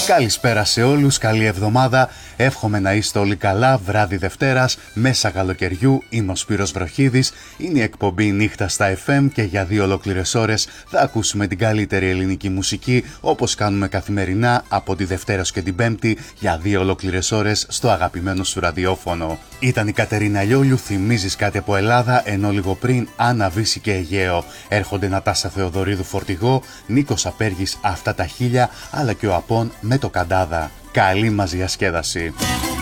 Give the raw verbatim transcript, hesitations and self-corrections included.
Καλησπέρα σε όλους, καλή εβδομάδα. Εύχομαι να είστε όλοι καλά. Βράδυ Δευτέρας, μέσα καλοκαιριού. Είμαι ο Σπύρος Βροχίδης. Είναι η εκπομπή Νύχτα στα εφ εμ και για δύο ολόκληρες ώρες θα ακούσουμε την καλύτερη ελληνική μουσική, όπως κάνουμε καθημερινά από τη Δευτέρα και την Πέμπτη, για δύο ολόκληρες ώρες στο αγαπημένο σου ραδιόφωνο. Ήταν η Κατερίνα Λιόλιου, θυμίζεις κάτι από Ελλάδα, ενώ λίγο πριν Άννα Βύση και Αιγαίο. Έρχονται Νατάσα Θεοδωρίδου Φορτηγό, Νίκος Απέργης Αυτά τα χίλια, αλλά και ο Απών με το Καντάδα. Καλή μας διασκέδαση.